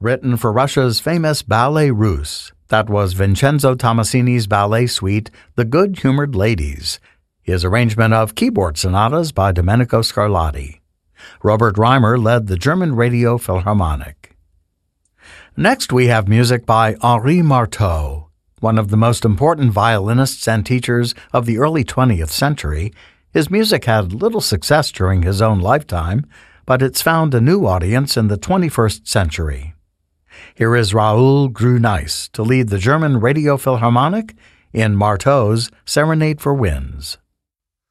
written for Russia's famous Ballet Russe. That was Vincenzo Tommasini's ballet suite, The Good-Humored Ladies, his arrangement of keyboard sonatas by Domenico Scarlatti. Robert Reimer led the German Radio Philharmonic. Next, we have music by Henri Marteau, one of the most important violinists and teachers of the early 20th century. His music had little success during his own lifetime, but it's found a new audience in the 21st century. Here is Raoul Grüneiss to lead the German Radio Philharmonic in Marteau's Serenade for Winds.